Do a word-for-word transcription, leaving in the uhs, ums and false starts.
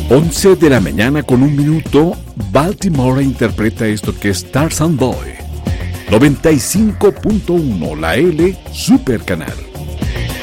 once de la mañana con un minuto, Baltimore interpreta esto que es Tarzan Boy. noventa y cinco punto uno, la L, Super Canal.